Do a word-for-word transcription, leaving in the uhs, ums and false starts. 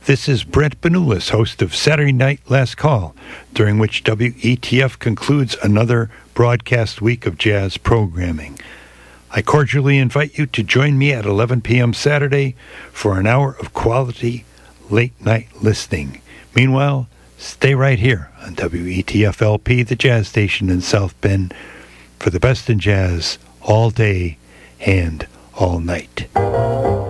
This is Brent Benulis, host of Saturday Night Last Call, during which W E T F concludes another broadcast week of jazz programming. I cordially invite you to join me at eleven p.m. Saturday for an hour of quality late-night listening. Meanwhile, stay right here on W E T F L P, the jazz station in South Bend, for the best in jazz all day and all night.